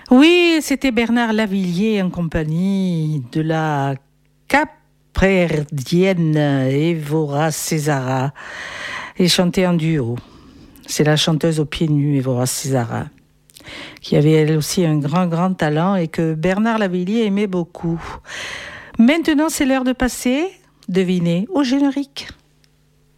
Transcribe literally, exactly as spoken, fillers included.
Oui, c'était Bernard Lavilliers en compagnie de la capverdienne Évora Césara et chanté en duo. C'est la chanteuse aux pieds nus, Évora Césara, qui avait elle aussi un grand, grand talent et que Bernard Lavilliers aimait beaucoup. Maintenant, c'est l'heure de passer, devinez, au générique.